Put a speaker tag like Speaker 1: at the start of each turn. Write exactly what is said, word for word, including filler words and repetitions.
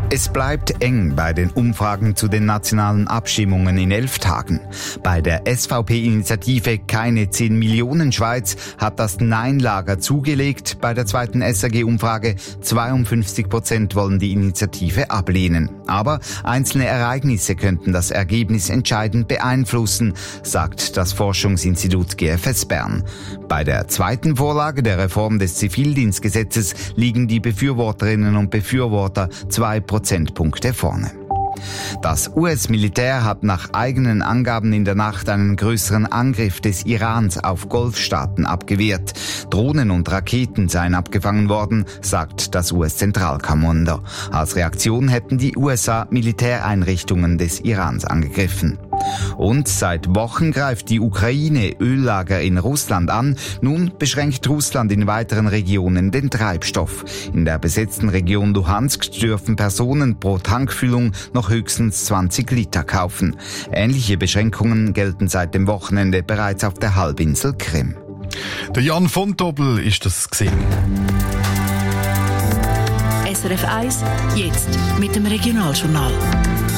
Speaker 1: Es bleibt eng bei den Umfragen zu den nationalen Abstimmungen in elf Tagen. Bei der S V P-Initiative Keine zehn Millionen Schweiz hat das Nein-Lager zugelegt. Bei der zweiten S R G-Umfrage zweiundfünfzig Prozent wollen die Initiative ablehnen. Aber einzelne Ereignisse könnten das Ergebnis entscheidend beeinflussen, sagt das Forschungsinstitut G F S Bern. Bei der zweiten Vorlage der Reform des Zivildienstgesetzes liegen die Befürworterinnen und Befürworter zwei Prozentpunkte vorne. Das U S-Militär hat nach eigenen Angaben in der Nacht einen größeren Angriff des Irans auf Golfstaaten abgewehrt. Drohnen und Raketen seien abgefangen worden, sagt das U S-Zentralkommando. Als Reaktion hätten die U S A Militäreinrichtungen des Irans angegriffen. Und seit Wochen greift die Ukraine Öllager in Russland an. Nun beschränkt Russland in weiteren Regionen den Treibstoff. In der besetzten Region Luhansk dürfen Personen pro Tankfüllung noch höchstens zwanzig Liter kaufen. Ähnliche Beschränkungen gelten seit dem Wochenende bereits auf der Halbinsel Krim.
Speaker 2: Der Jan von Dobbel ist das gesehen.
Speaker 3: S R F eins, jetzt mit dem Regionaljournal.